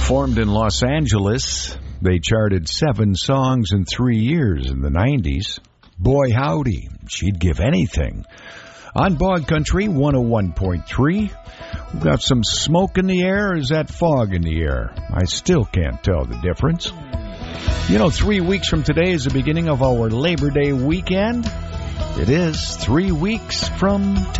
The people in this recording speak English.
Formed in Los Angeles, they charted 7 songs in 3 years in the 90s. Boy howdy, she'd give anything. On Bog Country 101.3, we've got some smoke in the air. Is that fog in the air? I still can't tell the difference. 3 weeks from today is the beginning of our Labor Day weekend. It is 3 weeks from today.